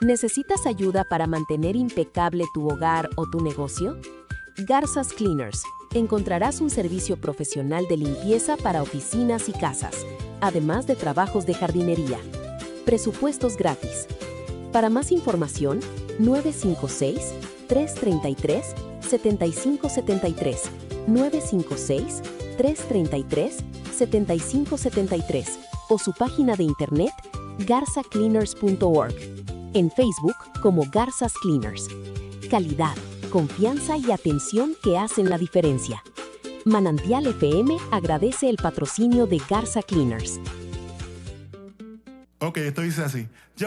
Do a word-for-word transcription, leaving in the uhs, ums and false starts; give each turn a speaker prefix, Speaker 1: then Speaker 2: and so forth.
Speaker 1: ¿Necesitas ayuda para mantener impecable tu hogar o tu negocio? Garzas Cleaners. Encontrarás un servicio profesional de limpieza para oficinas y casas, además de trabajos de jardinería. Presupuestos gratis. Para más información, nueve cinco seis, tres tres tres, siete cinco siete tres, nueve cinco seis, tres tres tres, siete cinco siete tres o su página de internet garza cleaners punto org. En Facebook como Garzas Cleaners. Calidad, confianza y atención que hacen la diferencia. Manantial F M agradece el patrocinio de Garza Cleaners.
Speaker 2: Ok, esto dice así.